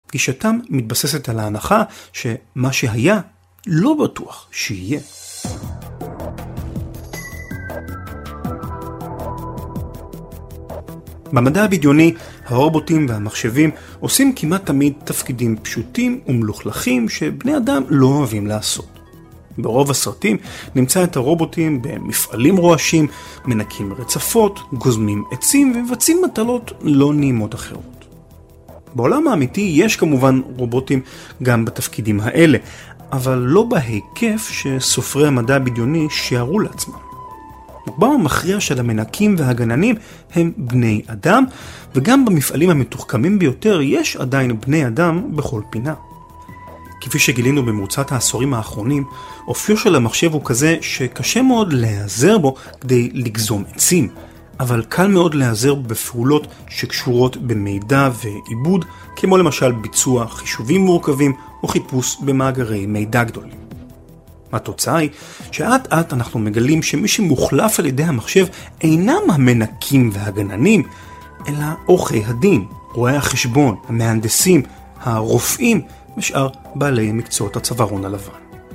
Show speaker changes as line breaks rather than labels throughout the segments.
גישתם מתבססת על ההנחה שמה שהיה לא בטוח שיהיה. במדע הבדיוני, הרובוטים והמחשבים עושים כמעט תמיד תפקידים פשוטים ומלוכלכים שבני אדם לא אוהבים לעשות. ברוב הסרטים נמצא את הרובוטים במפעלים רועשים, מנקים רצפות, גוזמים עצים ומבצעים מטלות לא נעימות אחרות. בעולם האמיתי יש כמובן רובוטים גם בתפקידים האלה, אבל לא בהיקף שסופרי המדע הבדיוני שיערו לעצמם. רובם המכריע של המנקים והגננים הם בני אדם, וגם במפעלים המתוחכמים ביותר יש עדיין בני אדם בכל פינה. כפי שגילינו במרוצת העשורים האחרונים, אופיו של המחשב הוא כזה שקשה מאוד להיעזר בו כדי לגזום עצים, אבל קל מאוד להיעזר בפעולות שקשורות במידע ועיבוד, כמו למשל ביצוע חישובים מורכבים או חיפוש במאגרי מידע גדולים. התוצאה היא שעד עד אנחנו מגלים שמי שמוחלף על ידי המחשב אינם המנקים והגננים, אלא עורכי הדין, רואי החשבון, המהנדסים, הרופאים ושאר בעלי מקצועות הצווארון הלבן.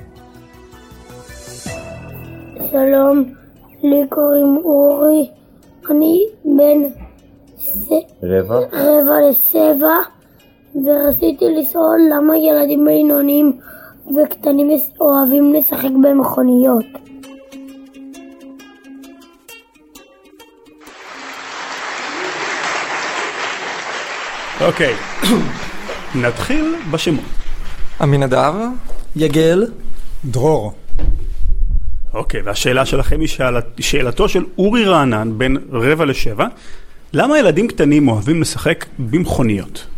שלום, לי קוראים אורי, אני בן רבע לשבע, ורציתי לשאול למה ילדים בינוניים וקטנים אוהבים לשחק במכוניות.
אוקיי, נתחיל בשמות.
עמינדב, יגל,
דרור.
אוקיי, והשאלה שלכם היא שאלתו של אורי רענן, בן רבע לשבע. למה ילדים קטנים אוהבים לשחק במכוניות?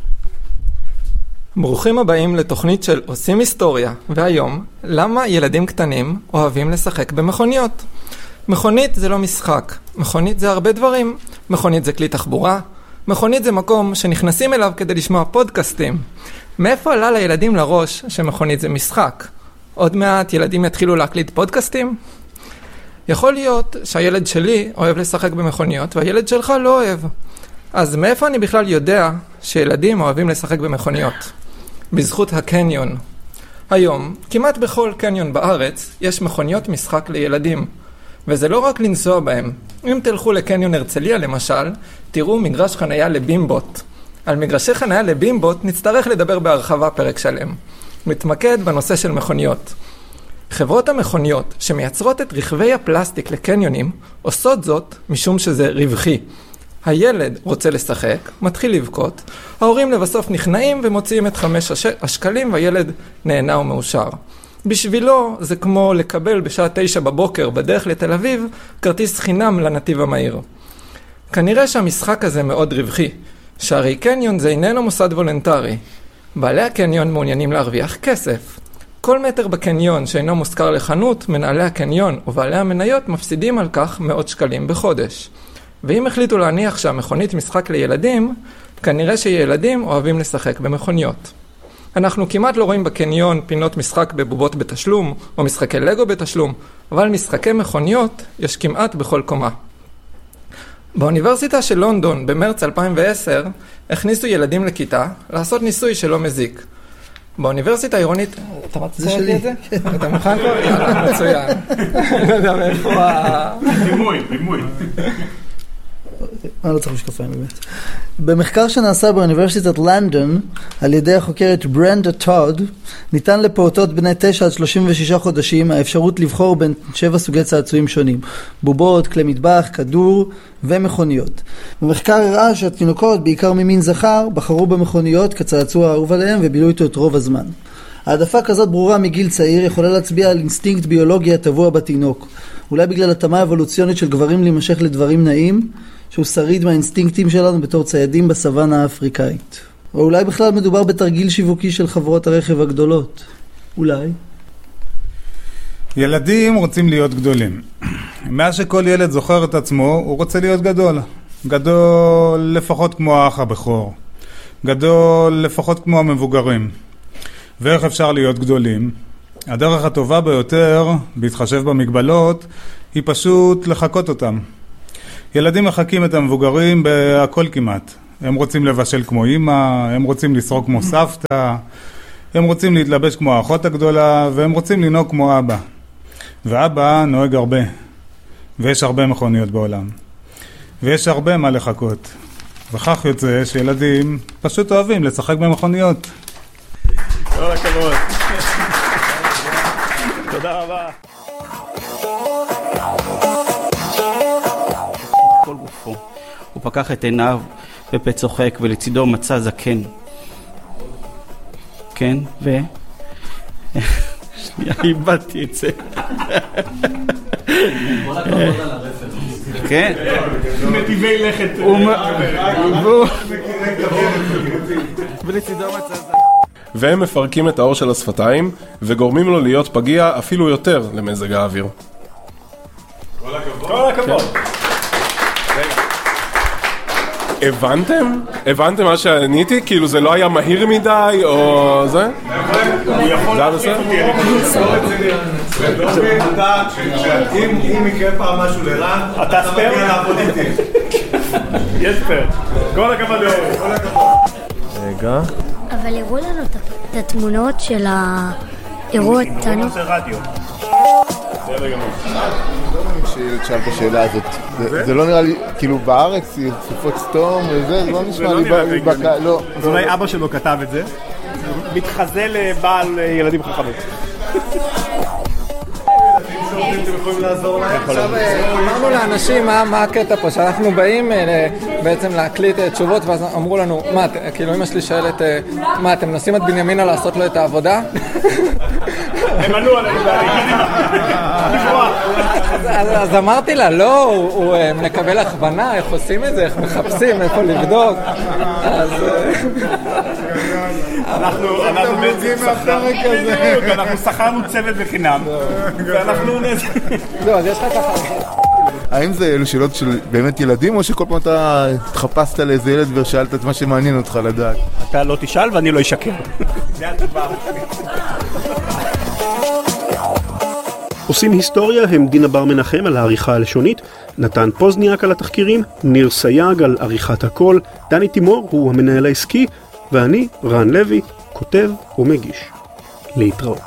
ברוכים הבאים לתוכנית של עושים היסטוריה, והיום, למה ילדים קטנים אוהבים לשחק במכוניות? מכונית זה לא משחק, מכונית זה הרבה דברים. מכונית זה כלי תחבורה, מכונית זה מקום שנכנסים אליו כדי לשמוע פודקאסטים. מאיפה עלה לילדים לראש שמכונית זה משחק? עוד מעט ילדים יתחילו להקליט פודקאסטים? יכול להיות שהילד שלי אוהב לשחק במכוניות והילד שלך לא אוהב. אז מאיפה אני בכלל יודע שילדים אוהבים לשחק במכוניות? בזכות הקניון. היום, כמעט בכל קניון בארץ, יש מכוניות משחק לילדים. וזה לא רק לנסוע בהם. אם תלכו לקניון הרצליה למשל, תראו מגרש חנייה לבימבוט. על מגרשי חנייה לבימבוט נצטרך לדבר בהרחבה פרק שלם. מתמקד בנושא של מכוניות. חברות המכוניות שמייצרות את רכבי הפלסטיק לקניונים עושות זאת משום שזה רווחי. הילד רוצה לשחק, מתחיל לבכות, ההורים לבסוף נכנעים ומוציאים את 5 השקלים והילד נהנה ומאושר. בשבילו זה כמו לקבל בשעה 9 בבוקר בדרך לתל אביב כרטיס חינם לנתיב המהיר. כנראה שהמשחק הזה מאוד רווחי, שהרי קניון זה איננו מוסד וולנטרי. בעלי הקניון מעוניינים להרוויח כסף. כל מטר בקניון שאינו מושכר לחנות, מנהלי הקניון ובעלי המניות מפסידים על כך מאות שקלים בחודש. ואם החליטו להניח שהמכונית משחק לילדים, כנראה שילדים אוהבים לשחק במכוניות. אנחנו כמעט לא רואים בקניון פינות משחק בבובות בתשלום או משחקי לגו בתשלום, אבל משחקי מכוניות יש כמעט בכל קומה. באוניברסיטה של לונדון במרץ 2010 הכניסו ילדים לכיתה לעשות ניסוי שלא מזיק. באוניברסיטה העירונית... אתה מצא את זה? אתה מוכן כבר? יאללה, מצוין. לא יודע מאיפה
בימוי.
לא צריך משקפיים באמת. במחקר שנעשה באוניברסיטת לונדון על ידי החוקרת ברנדה טוד, ניתן לפעוטות בני 9 עד 36 חודשים האפשרות לבחור בין 7 סוגי צעצועים שונים: בובות, כלי מטבח, כדור ומכוניות. במחקר הראה שהתינוקות, בעיקר ממין זכר, בחרו במכוניות כצעצוע האהוב עליהם ובילו איתו את רוב הזמן. העדפה כזאת ברורה מגיל צעיר יכולה להצביע על אינסטינקט ביולוגי הטבוע בתינוק, אולי בגלל התאמה אבולוציונית של גברים להימשך לדברים נעים, שהוא שריד מהאינסטינקטים שלנו בתור ציידים בסוואנה האפריקאית. או אולי בכלל מדובר בתרגיל שיווקי של חברות הרכב הגדולות. אולי.
ילדים רוצים להיות גדולים. מאז שכל ילד זוכר את עצמו, הוא רוצה להיות גדול. גדול לפחות כמו האח הבכור. גדול לפחות כמו המבוגרים. ואיך אפשר להיות גדולים? הדרך הטובה ביותר, בהתחשב במגבלות, היא פשוט לחכות אותם. ילדים מחכים את המבוגרים בהכל כמעט. הם רוצים לבשל כמו אמא, הם רוצים לסרוק כמו סבתא, הם רוצים להתלבש כמו האחות הגדולה, והם רוצים לנהוג כמו אבא. ואבא נוהג הרבה, ויש הרבה מכוניות בעולם, ויש הרבה מה לחכות. וכך יוצא שילדים פשוט אוהבים לשחק במכוניות.
כל הכבוד. תודה רבה.
כל גופו. הוא פקח את עיניו ופה צוחק, ולצידו מצא זקן. כן, שנייה, איבדתי את זה. כן.
נתיבי לכת.
ולצידו מצא זקן.
והם מפרקים את האור של השפתיים וגורמים לו להיות פגיע אפילו יותר למזג האוויר.
כל הכבוד.
הבנתם? הבנתם מה שעניתי? כאילו זה לא היה מהיר מדי או זה?
הוא יכול להחליף אותי.
אם יקרה פעם משהו לרן,
אתה ספר?
מגיע לעבוד איתי.
יש ספר. כל הכבוד לאורי. כל הכבוד.
רגע.
אבל הראו לנו את התמונות של הראו אותנו.
זה רדיו.
שאל את השאלה הזאת, זה לא נראה לי, כאילו בארץ, סופות סתום וזה, זה לא נשמע לי, לא.
אז אולי אבא שלו כתב את זה, מתחזה לבעל ילדים חכמים.
עכשיו אמרנו לאנשים מה הקטע פה, שאנחנו באים בעצם להקליט תשובות, ואז אמרו לנו, כאילו אמא שלי שואלת, מה אתם נוסעים את בנימינה לעשות לו את העבודה?
הם ענו עלינו
אז אמרתי לה, לא, הוא מקבל הכוונה, איך עושים את זה, איך מחפשים, איפה לבדוק.
אנחנו שכרנו צוות בחינם, ואנחנו
לא, אז יש לך ככה.
האם זה אלו שאלות של באמת ילדים, או שכל פעם אתה התחפשת לאיזה ילד ושאלת את מה שמעניין אותך לדעת?
אתה לא תשאל ואני לא אשקר. זה התשובה. עושים היסטוריה הם דינה בר מנחם על העריכה הלשונית, נתן פוזניאק על התחקירים, ניר סייג על עריכת הקול, דני תימור הוא המנהל העסקי, ואני, רן לוי, כותב ומגיש. להתראות.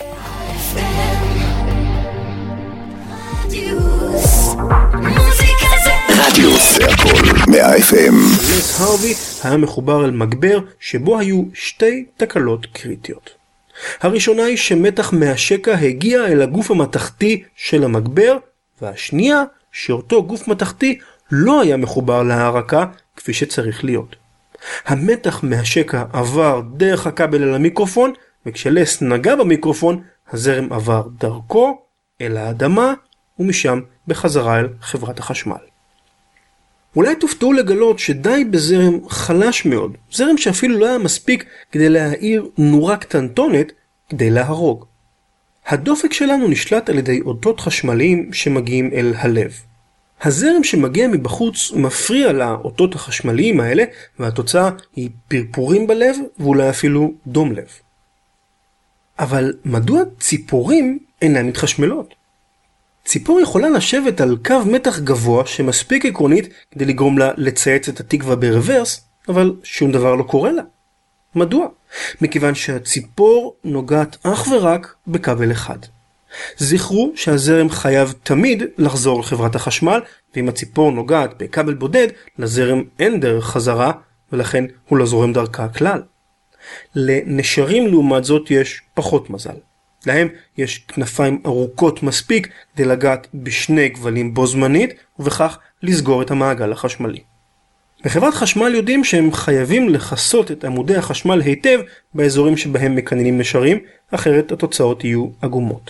רדיוס זה הכל 100 FM.
לס הרווי היה מחובר אל מגבר שבו היו שתי תקלות קריטיות. הראשונה היא שמתח מהשקע הגיע אל הגוף המתחתי של המגבר, והשנייה שאותו גוף מתחתי לא היה מחובר להערקה כפי שצריך להיות. המתח מהשקע עבר דרך הכבל אל המיקרופון, וכשלס נגע במיקרופון הזרם עבר דרכו אל האדמה ומשם בחזרה אל חברת החשמל. אולי תופתעו לגלות שדי בזרם חלש מאוד, זרם שאפילו לא היה מספיק כדי להאיר נורה קטנטונת כדי להרוג. הדופק שלנו נשלט על ידי אותות חשמליים שמגיעים אל הלב. הזרם שמגיע מבחוץ מפריע לאותות החשמליים האלה, והתוצאה היא פרפורים בלב ואולי אפילו דום לב. אבל מדוע ציפורים אינן מתחשמלות? ציפור יכולה לשבת על קו מתח גבוה שמספיק עקרונית כדי לגרום לה לצייץ את התקווה ברוורס, אבל שום דבר לא קורה לה. מדוע? מכיוון שהציפור נוגעת אך ורק בכבל אחד. זכרו שהזרם חייב תמיד לחזור לחברת החשמל, ואם הציפור נוגעת בכבל בודד, לזרם אין דרך חזרה, ולכן הוא לא זורם דרכה כלל. לנשרים לעומת זאת יש פחות מזל. להם יש כנפיים ארוכות מספיק כדי לגעת בשני כבלים בו זמנית, ובכך לסגור את המעגל החשמלי. בחברת חשמל יודעים שהם חייבים לחסות את עמודי החשמל היטב באזורים שבהם מקננים נשרים, אחרת התוצאות יהיו עגומות.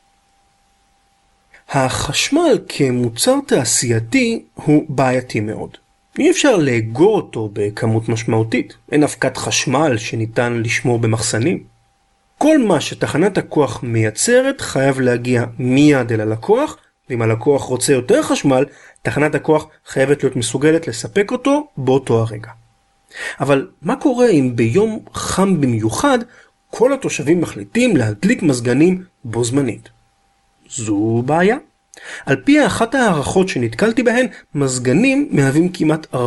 החשמל כמוצר תעשייתי הוא בעייתי מאוד. אי אפשר לאגור אותו בכמות משמעותית. אין אבקת חשמל שניתן לשמור במחסנים. כל מה שתחנת הכוח מייצרת חייב להגיע מיד אל הלקוח, ואם הלקוח רוצה יותר חשמל, תחנת הכוח חייבת להיות מסוגלת לספק אותו באותו הרגע. אבל מה קורה אם ביום חם במיוחד כל התושבים מחליטים להדליק מזגנים בו זמנית? זו בעיה. על פי אחת הערכות שנתקלתי בהן, מזגנים מהווים כמעט 40%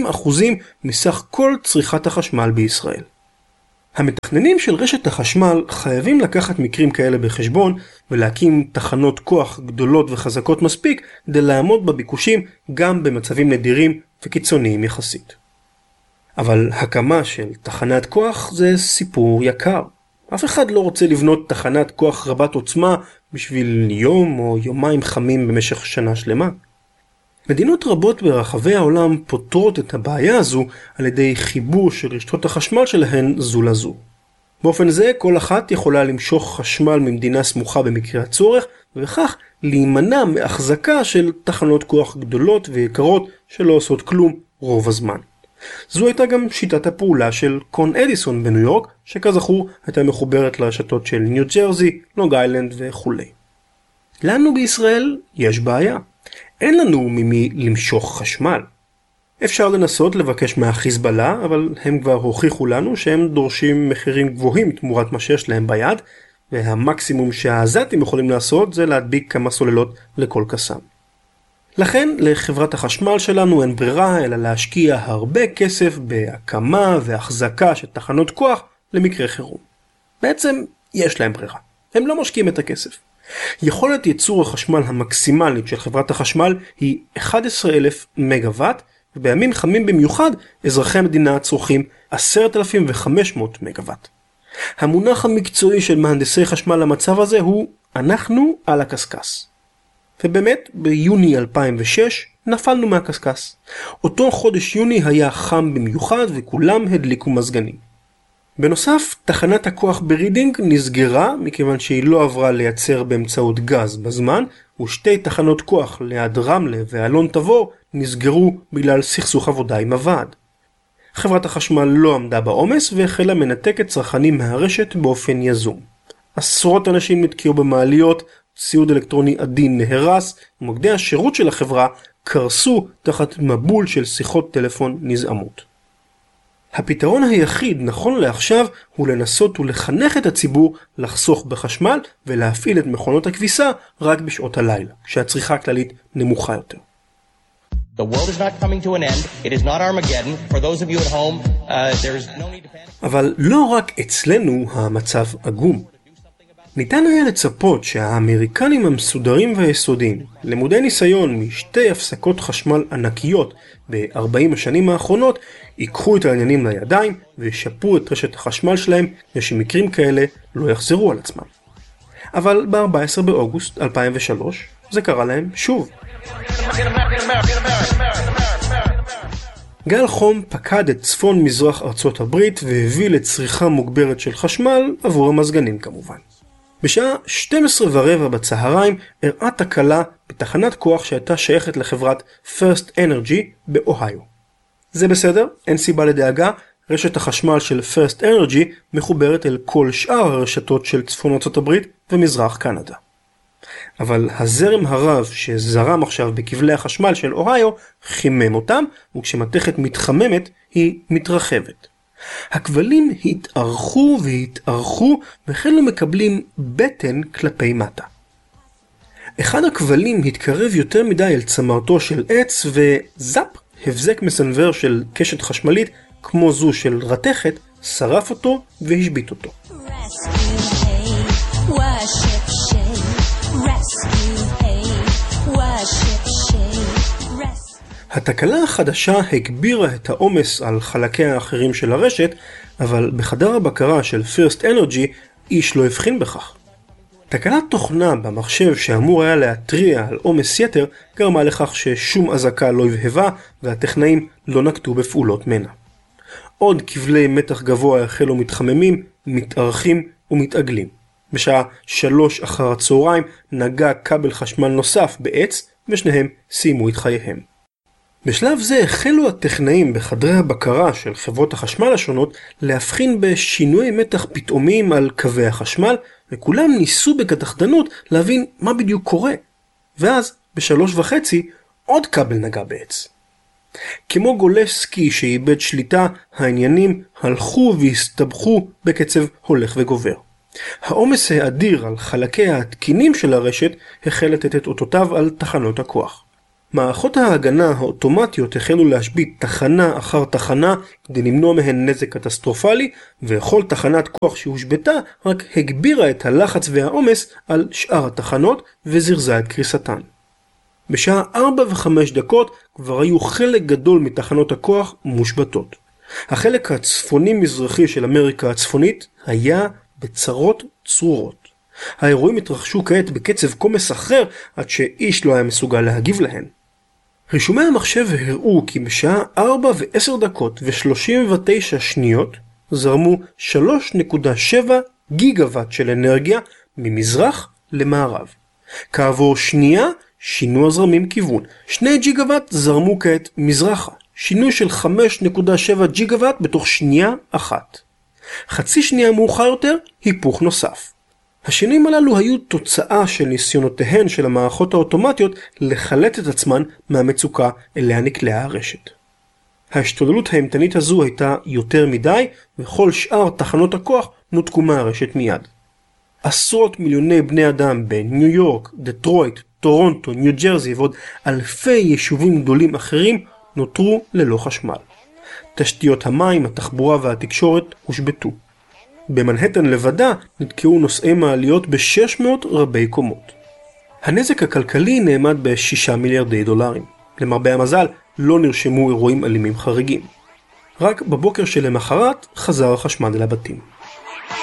מסך כל צריכת החשמל בישראל. המתכננים של רשת החשמל חייבים לקחת מקרים כאלה בחשבון ולהקים תחנות כוח גדולות וחזקות מספיק כדי לעמוד בביקושים גם במצבים נדירים וקיצוניים יחסית. אבל הקמה של תחנת כוח זה סיפור יקר. אף אחד לא רוצה לבנות תחנת כוח רבת עוצמה בשביל יום או יומיים חמים במשך שנה שלמה. מדינות רבות ברחבי העולם פותרות את הבעיה הזו על ידי חיבור של רשתות החשמל שלהן זו לזו. באופן זה כל אחת יכולה למשוך חשמל ממדינה סמוכה במקרה הצורך, ובכך להימנע מהחזקה של תחנות כוח גדולות ויקרות שלא עושות כלום רוב הזמן. זו הייתה גם שיטת הפעולה של קון אדיסון בניו יורק, שכזכור הייתה מחוברת לרשתות של ניו ג'רזי, לונג איילנד וכו'. לנו בישראל יש בעיה. אין לנו ממי למשוך חשמל. אפשר לנסות לבקש מהחיזבאללה, אבל הם כבר הוכיחו לנו שהם דורשים מחירים גבוהים תמורת מה שיש להם ביד, והמקסימום שהעזתים יכולים לעשות זה להדביק כמה סוללות לכל קסם. לכן לחברת החשמל שלנו אין ברירה אלא להשקיע הרבה כסף בהקמה והחזקה של תחנות כוח למקרה חירום. בעצם יש להם ברירה. הם לא משקיעים את הכסף. יכולת ייצור החשמל המקסימלית של חברת החשמל היא 11,000 מגוואט, ובימים חמים במיוחד אזרחי המדינה צורכים 10,500 מגוואט. המונח המקצועי של מהנדסי חשמל למצב הזה הוא אנחנו על הקסקס. ובאמת ביוני 2006 נפלנו מהקסקס. אותו חודש יוני היה חם במיוחד וכולם הדליקו מזגנים. בנוסף, תחנת הכוח ברידינג נסגרה מכיוון שהיא לא עברה לייצר באמצעות גז בזמן, ושתי תחנות כוח ליד רמלה ואלון תבור נסגרו בגלל סכסוך עבודה עם הוועד. חברת החשמל לא עמדה בעומס והחלה מנתקת צרכנים מהרשת באופן יזום. עשרות אנשים נתקעו במעליות, ציוד אלקטרוני עדין נהרס, ומוקדי השירות של החברה קרסו תחת מבול של שיחות טלפון נזעמות. הפתרון היחיד נכון לעכשיו הוא לנסות ולחנך את הציבור לחסוך בחשמל ולהפעיל את מכונות הכביסה רק בשעות הלילה, כשהצריכה הכללית נמוכה יותר.
The world is not coming to an end. It is not Armageddon. For those of you at home, there's no need to panic.
אבל לא רק אצלנו המצב עגום. ניתן היה לצפות שהאמריקנים המסודרים והיסודיים, למודי ניסיון משתי הפסקות חשמל ענקיות ב-40 השנים האחרונות, ייקחו את העניינים לידיים וישפרו את רשת החשמל שלהם, ושמקרים כאלה לא יחזרו על עצמם. אבל ב-14 באוגוסט 2003 זה קרה להם שוב. גל חום פקד את צפון מזרח ארצות הברית והביא לצריכה מוגברת של חשמל עבור המזגנים כמובן. בשעה 12:15 בצהריים הראה תקלה בתחנת כוח שהייתה שייכת לחברת First Energy באוהיו. זה בסדר, אין סיבה לדאגה, רשת החשמל של First Energy מחוברת אל כל שאר הרשתות של צפון ארצות הברית ומזרח קנדה. אבל הזרם הרב שזרם עכשיו בכבלי החשמל של אוהיו חימם אותם, וכשמתכת מתחממת היא מתרחבת. הכבלים התארכו והתארכו והחלו מקבלים בטן כלפי מטה. אחד הכבלים התקרב יותר מדי אל צמרתו של עץ וזאפ, הבזק מסנבר של קשת חשמלית כמו זו של רתכת, שרף אותו והשבית אותו. התקלה החדשה הגבירה את העומס על חלקי האחרים של הרשת, אבל בחדר הבקרה של First Energy איש לא הבחין בכך. תקלת תוכנה במחשב שאמור היה להתריע על עומס יתר גרמה לכך ששום אזעקה לא הבהבה והטכנאים לא נקטו בפעולות מנע. עוד כבלי מתח גבוה החלו מתחממים, מתארכים ומתעגלים. בשעה 3 אחר הצהריים נגע כבל חשמל נוסף בעץ ושניהם סיימו את חייהם. בשלב זה החלו הטכנאים בחדרי הבקרה של חברות החשמל השונות להבחין בשינוי מתח פתאומיים על קווי החשמל, וכולם ניסו בקדחתנות להבין מה בדיוק קורה. ואז ב3:30 עוד כבל נגע בעץ. כמו גולש סקי שאיבד שליטה, העניינים הלכו והסתבכו בקצב הולך וגובר. העומס האדיר על חלקיה התקינים של הרשת החל לתת את אותותיו על תחנות הכוח. מערכות ההגנה האוטומטיות החלו להשבית תחנה אחר תחנה כדי למנוע מהן נזק קטסטרופלי, וכל תחנת כוח שהושבתה רק הגבירה את הלחץ והעומס על שאר התחנות וזרזה את קריסתן. בשעה 4:05 כבר היו חלק גדול מתחנות הכוח מושבתות. החלק הצפוני-מזרחי של אמריקה הצפונית היה בצרות צרורות. האירועים התרחשו כעת בקצב כה מסחרר עד שאיש לא היה מסוגל להגיב להן. רישומי המחשב הראו כי בשעה 4:10:39 זרמו 3.7 גיגוואט של אנרגיה ממזרח למערב. כעבור שנייה שינו הזרמים כיוון. 2 גיגוואט זרמו כעת מזרחה. שינוי של 5.7 גיגוואט בתוך שנייה אחת. חצי שנייה מאוחר יותר, היפוך נוסף. השינויים הללו היו תוצאה של ניסיונותיהן של המערכות האוטומטיות לחלט את עצמן מהמצוקה אליה נקלעה הרשת. ההשתוללות האימתנית הזו הייתה יותר מדי, וכל שאר תחנות הכוח נותקו מהרשת מיד. עשרות מיליוני בני אדם בניו יורק, דטרויט, טורונטו, ניו ג'רזי ועוד אלפי יישובים גדולים אחרים נותרו ללא חשמל. תשתיות המים, התחבורה והתקשורת הושבתו. במנהטן לבדה נתקעו נוסעי מעליות ב-600 רבי קומות. הנזק הכלכלי נאמד ב$6 מיליארדי. למרבה המזל לא נרשמו אירועים אלימים חריגים. רק בבוקר שלמחרת חזר החשמל אל הבתים.